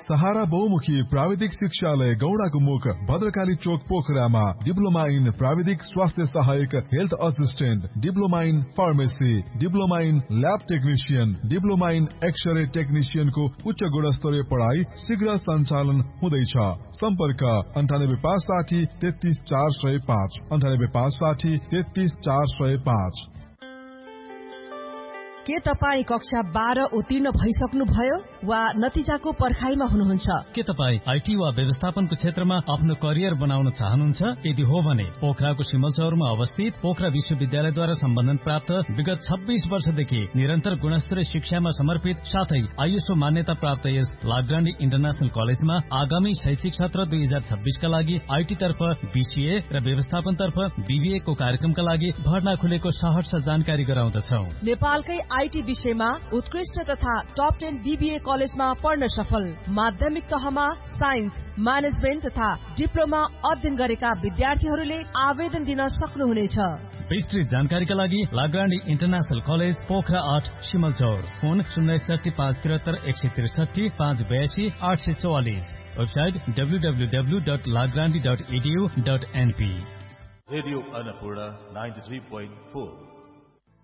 सहारा बहुमुखी प्राविधिक शिक्षालय गौडाको मुख भद्रकाली चोक पोखरामा डिप्लोमा इन प्राविधिक स्वास्थ्य सहायक health assistant, diploma in pharmacy, diploma in lab technician, diploma in x-ray टेक्निशियनको उच्च गुणस्तरीय पढाइ शीघ्र सञ्चालन हुँदैछ। सम्पर्क 9856 33405, 9856 33405। के तपाई कक्षा 12 उत्तीर्ण भइसक्नु भयो वा नतिजाको पर्खाइमा हुनुहुन्छ? के तपाई आईटी वा व्यवस्थापनको क्षेत्रमा आफ्नो करियर बनाउन चाहनुहुन्छ? यदि हो भने पोखराको सिमलचौरमा अवस्थित पोखरा विश्वविद्यालयद्वारा सम्बन्धन प्राप्त विगत 26 वर्षदेखि निरन्तर गुणस्तरीय शिक्षामा समर्पित साथै आईएसओ मान्यता प्राप्त यस लाग्रान्डी इन्टरनेशनल कलेजमा आगामी शैक्षिक सत्र 2026 का लागि आईटी तर्फ बीसीए र व्यवस्थापन तर्फ बीबीए को कार्यक्रमका लागि भर्ना खुलेको सहर्ष जानकारी गराउँदछौ। नेपालकै आईटी विषयमा उत्कृष्ट तथा टप 10 बीबीए कलेजमा पढ्न सफल, माध्यमिक तहमा साइन्स, म्यानेजमेन्ट तथा डिप्लोमा अध्ययन गरेका विद्यार्थीहरूले आवेदन दिन सक्नुहुनेछ। विस्तृत जानकारीका लागि लाग्रान्डी international college Pokhara 8 Simalchaur, phone 061 573 163 582 844, website www.lagrandi.edu.np। Radio Annapurna 93.4